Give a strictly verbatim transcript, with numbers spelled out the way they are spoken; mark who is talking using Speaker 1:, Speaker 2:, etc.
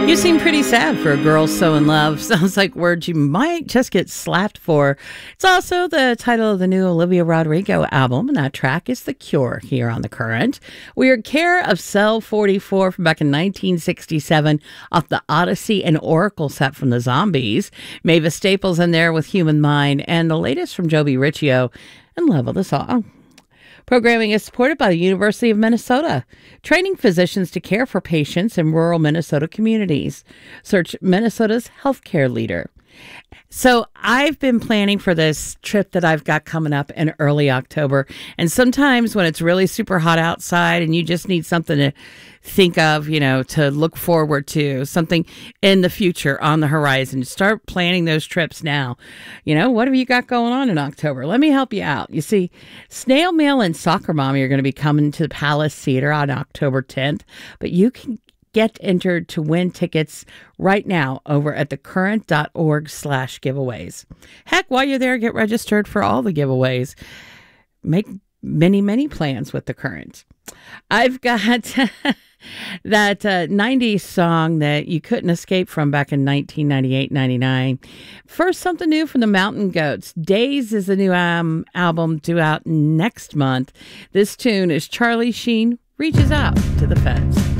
Speaker 1: You seem pretty sad for a girl so in love. Sounds like words you might just get slapped for. It's also the title of the new Olivia Rodrigo album, and that track is The Cure here on The Current. Weird Care of Cell forty-four from back in nineteen sixty-seven off the Odyssey and Oracle set from the Zombies. Mavis Staples in there with Human Mind, and the latest from Joby Riccio and Level the Song. Programming is supported by the University of Minnesota, training physicians to care for patients in rural Minnesota communities. Search Minnesota's healthcare leader. So I've been planning for this trip that I've got coming up in early October. And sometimes when it's really super hot outside and you just need something to think of, you know, to look forward to, something in the future on the horizon, start planning those trips now. You know, what have you got going on in October? Let me help you out. You see, Snail Mail and Soccer Mommy are going to be coming to the Palace Theater on October tenth, but you can get entered to win tickets right now over at thecurrent.org slash giveaways. Heck, while you're there, get registered for all the giveaways. Make many, many plans with The Current. I've got that uh, nineties song that you couldn't escape from back in nineteen ninety-eight ninety-nine. First, something new from the Mountain Goats. Days is the new um, album due out next month. This tune is Charlie Sheen Reaches Out to the Feds.